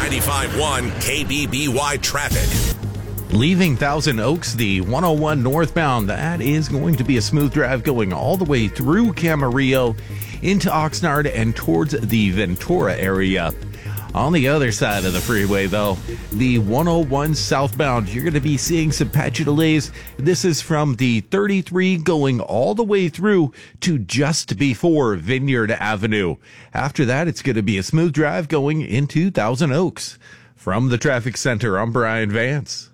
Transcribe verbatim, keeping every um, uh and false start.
ninety-five point one K B B Y traffic. Leaving Thousand Oaks, the one oh one northbound, that is going to be a smooth drive going all the way through Camarillo into Oxnard and towards the Ventura area. On the other side of the freeway, though, the one oh one southbound, you're going to be seeing some patchy delays. This is from the thirty-three going all the way through to just before Vineyard Avenue. After that, it's going to be a smooth drive going into Thousand Oaks. From the traffic center, I'm Brian Vance.